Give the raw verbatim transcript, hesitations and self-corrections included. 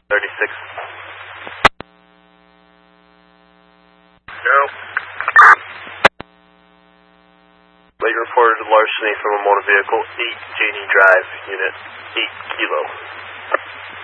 thirty-six. Zero. Late reported larceny from a motor vehicle, eight J D Drive, unit eight kilo.